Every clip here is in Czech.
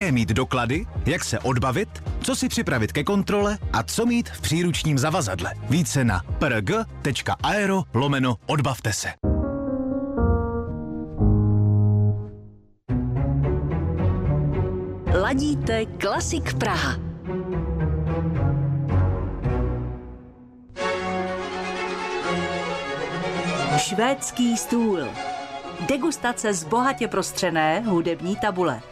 Jaké mít doklady, jak se odbavit, co si připravit ke kontrole a co mít v příručním zavazadle. Více na prg.aero/odbavte se. Ladíte Klasik Praha. Švédský stůl. Degustace z bohatě prostřené hudební tabule.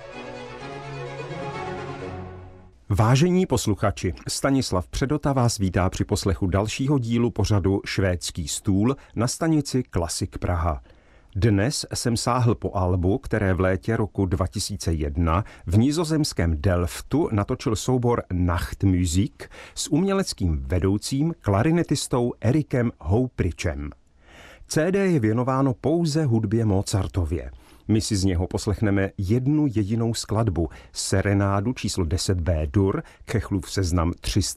Vážení posluchači, Stanislav Předota vás vítá při poslechu dalšího dílu pořadu Švédský stůl na stanici Klasik Praha. Dnes jsem sáhl po albu, které v létě roku 2001 v nizozemském Delftu natočil soubor Nachtmusik s uměleckým vedoucím klarinetistou Erikem Houprichem. CD je věnováno pouze hudbě Mozartově. My si z něho poslechneme jednu jedinou skladbu, serenádu číslo 10 B-dur, Kechlův seznam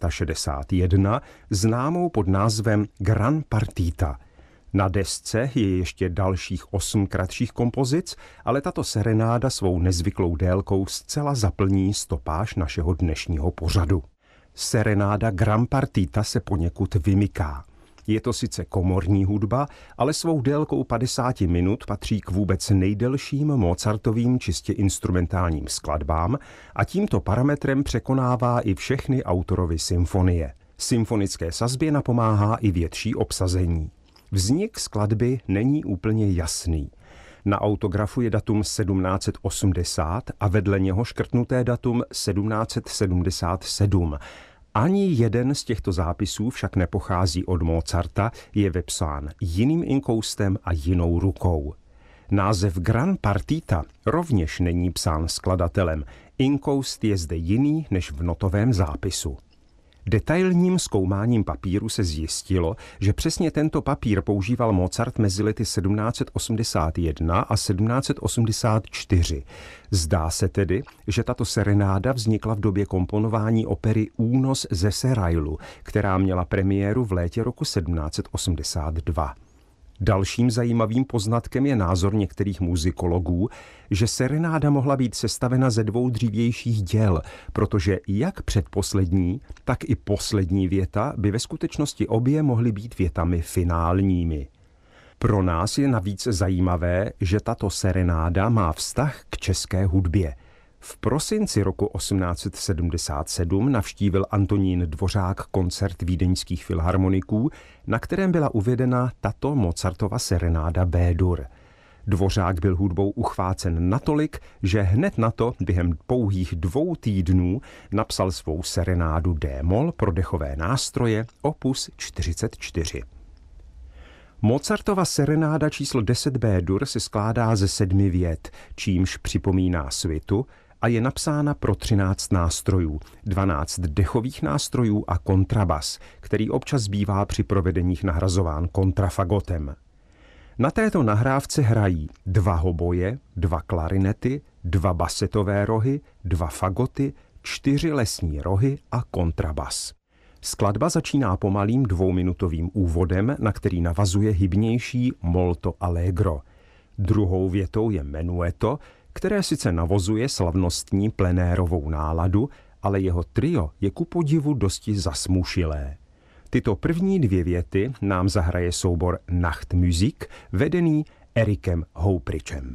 361, známou pod názvem Gran Partita. Na desce je ještě dalších 8 kratších kompozic, ale tato serenáda svou nezvyklou délkou zcela zaplní stopáž našeho dnešního pořadu. Serenáda Gran Partita se poněkud vymyká. Je to sice komorní hudba, ale svou délkou 50 minut patří k vůbec nejdelším Mozartovým čistě instrumentálním skladbám a tímto parametrem překonává i všechny autorovy symfonie. Symfonické sazbě napomáhá i větší obsazení. Vznik skladby není úplně jasný. Na autografu je datum 1780 a vedle něho škrtnuté datum 1777. Ani jeden z těchto zápisů však nepochází od Mozarta, je vepsán jiným inkoustem a jinou rukou. Název Gran Partita rovněž není psán skladatelem, inkoust je zde jiný než v notovém zápisu. Detailním zkoumáním papíru se zjistilo, že přesně tento papír používal Mozart mezi lety 1781 a 1784. Zdá se tedy, že tato serenáda vznikla v době komponování opery Únos ze Serailu, která měla premiéru v létě roku 1782. Dalším zajímavým poznatkem je názor některých muzikologů, že serenáda mohla být sestavena ze 2 dřívějších děl, protože jak předposlední, tak i poslední věta by ve skutečnosti obě mohly být větami finálními. Pro nás je navíc zajímavé, že tato serenáda má vztah k české hudbě. V prosinci roku 1877 navštívil Antonín Dvořák koncert vídeňských filharmoniků, na kterém byla uvedena tato Mozartova serenáda B-dur. Dvořák byl hudbou uchvácen natolik, že hned na to během pouhých 2 týdnů napsal svou serenádu D-moll pro dechové nástroje opus 44. Mozartova serenáda číslo 10 B-dur se skládá ze 7 vět, čímž připomíná svitu a je napsána pro 13 nástrojů, 12 dechových nástrojů a kontrabas, který občas bývá při provedeních nahrazován kontrafagotem. Na této nahrávce hrají 2 hoboje, 2 klarinety, 2 basetové rohy, 2 fagoty, 4 lesní rohy a kontrabas. Skladba začíná pomalým 2minutovým úvodem, na který navazuje hybnější molto allegro. Druhou větou je menueto, které sice navozuje slavnostní plenérovou náladu, ale jeho trio je ku podivu dosti zasmušilé. Tyto první 2 věty nám zahraje soubor Nachtmusik, vedený Erikem Houprichem.